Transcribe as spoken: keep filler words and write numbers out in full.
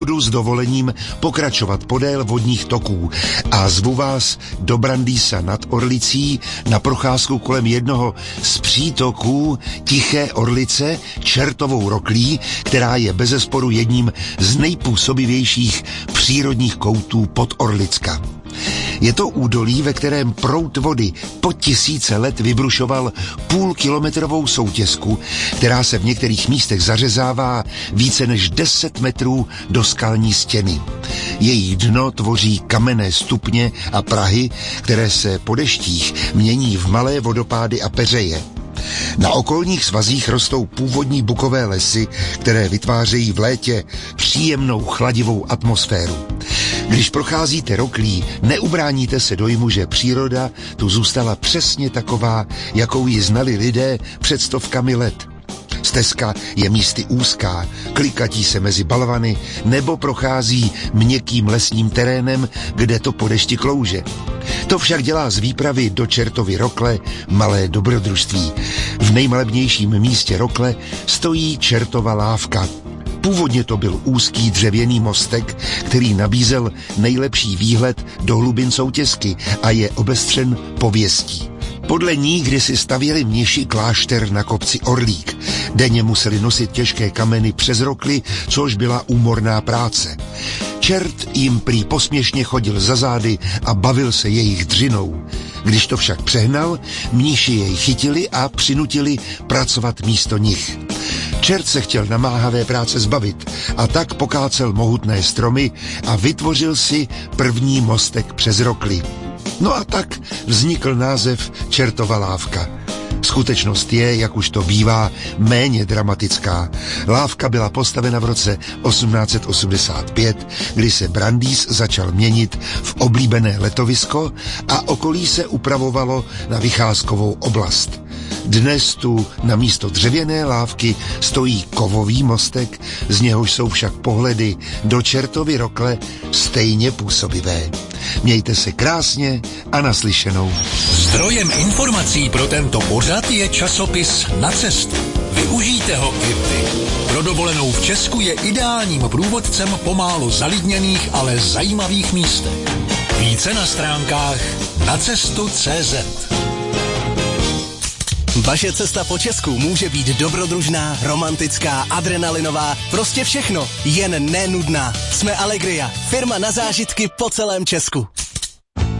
Budu s dovolením pokračovat podél vodních toků a zvu vás do Brandýsa nad Orlicí na procházku kolem jednoho z přítoků Tiché Orlice Čertovou Roklí, která je bezesporu jedním z nejpůsobivějších přírodních koutů Podorlicka. Je to údolí, ve kterém proud vody po tisíce let vybrušoval půlkilometrovou soutěsku, která se v některých místech zařezává více než deset metrů do skalní stěny. Její dno tvoří kamenné stupně a prahy, které se po deštích mění v malé vodopády a peřeje. Na okolních svazích rostou původní bukové lesy, které vytvářejí v létě příjemnou chladivou atmosféru. Když procházíte Roklí, neubráníte se dojmu, že příroda tu zůstala přesně taková, jakou ji znali lidé před stovkami let. Stezka je místy úzká, klikatí se mezi balvany nebo prochází měkkým lesním terénem, kde to po dešti klouže. To však dělá z výpravy do Čertovy Rokle malé dobrodružství. V nejmalebnějším místě Rokle stojí Čertova lávka. Původně to byl úzký dřevěný mostek, který nabízel nejlepší výhled do hlubin soutěsky a je obestřen pověstí. Podle ní kdysi stavěli mniši klášter na kopci Orlík. Denně museli nosit těžké kameny přes Rokli, což byla úmorná práce. Čert jim prý posměšně chodil za zády a bavil se jejich dřinou. Když to však přehnal, mniši jej chytili a přinutili pracovat místo nich. Čert se chtěl namáhavé práce zbavit a tak pokácel mohutné stromy a vytvořil si první mostek přes Rokli. No a tak vznikl název Čertova lávka. Skutečnost je, jak už to bývá, méně dramatická. Lávka byla postavena v roce osmnáct set osmdesát pět, kdy se Brandýs začal měnit v oblíbené letovisko a okolí se upravovalo na vycházkovou oblast. Dnes tu na místo dřevěné lávky stojí kovový mostek, z něhož jsou však pohledy do Čertovy Rokle stejně působivé. Mějte se krásně a naslyšenou. Zdrojem informací pro tento pořad je časopis Na cestu. Využijte ho i vy. Pro dovolenou v Česku je ideálním průvodcem po málo zalidněných, ale zajímavých místech. Více na stránkách nacestu tečka cé zet. Vaše cesta po Česku může být dobrodružná, romantická, adrenalinová, prostě všechno, jen nenudná. Jsme Allegria, firma na zážitky po celém Česku.